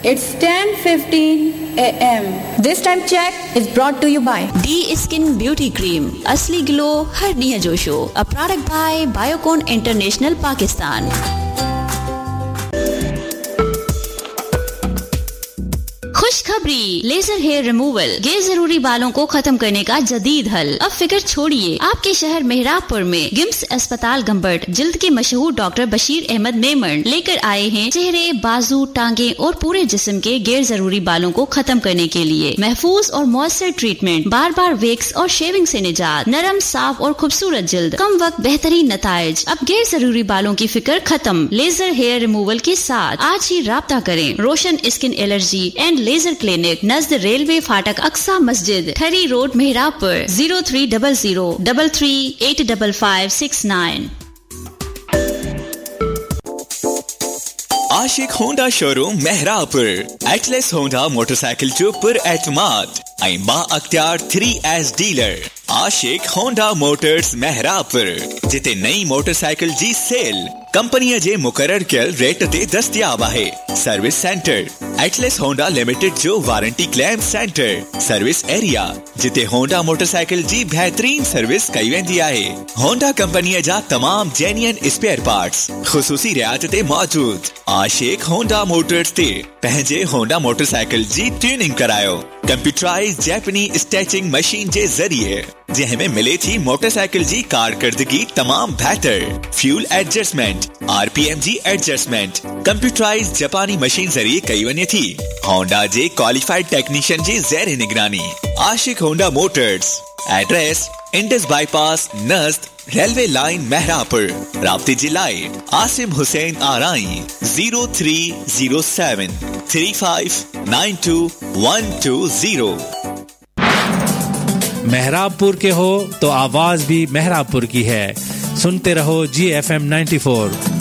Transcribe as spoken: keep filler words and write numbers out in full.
It's ten fifteen a m This time check is brought to you by D Skin Beauty Cream. असली glow हर निया जोशो. A product by Biocon International Pakistan. खुशखबरी, laser hair removal गैर जरूरी बालों को खत्म करने का जदीद हल. अब फिक्र छोड़िए, आपके शहर मेहराबपुर में गिम्स अस्पताल गंबट जिल्द के मशहूर डॉक्टर बशीर अहमद मेमन लेकर आए हैं चेहरे, बाजू, टांगे और पूरे जिस्म के गैर जरूरी बालों को खत्म करने के लिए महफूज और मौसर ट्रीटमेंट, बार बार वेक्स और शेविंग से निजात, नरम, साफ और खूबसूरत जिल्द, कम वक्त बेहतरीन नताइज. अब गैर जरूरी बालों की फिक्र खत्म लेजर हेयर रिमूवल के साथ. आज ही राब्ता करें. रोशन skin allergy and laser clinic Najd railway फाटक अक्सा मस्जिद, ठरी road, मेहराबपुर. Zero three double zero double three eight double five six nine. आशिक Honda showroom मेहराबपुर. Atlas Honda motorcycle जो पुर एतमाद ऐं बा अख्तियार थ्री एस डीलर आशिक होंडा मोटर्स मेहराबपुर, जिते नई मोटरसाइकिल जी सेल कंपनी जे मुकर्रर कयल रेट ते दस्तयाब आहे. Service centre Atlas Honda limited जो warranty claim centre. Service area जिते होंडा मोटरसाइकिल जी बेहतरीन सर्विस कई वेंदी आहे. होंडा कंपनी जा तमाम जेन्युइन स्पेयर पार्ट्स खुसूसी रियायत ते मौजूद. आशिक होंडा मोटर्स ते पंहिंजे होंडा मोटरसाइकिल जी ट्यूनिंग करायो कंप्यूटराइज जैपनीज स्टैचिंग मशीन जे जरिए, जंहिंमें मिले थी मोटरसाइकिल जी कारकर्दगी तमाम बेहतर. फ्यूल एडजस्टमेंट, आरपीएम जी एडजस्टमेंट कंप्यूटराइज जापानी मशीन जरिए कई वने थी. होंडा जे क्वालिफाइड टेक्नीशियन जी ज़ेर निगरानी. आशिक Honda Motors. Address Indus bypass नज़द railway line मेहराबपुर. राब्ते जी लाए Asim Hussain आराई zero three zero seven three five nine to one two zero. मेहराबपुर के हो तो आवाज भी मेहराबपुर की है. सुनते रहो जी एफ एम नाइन्टी फोर.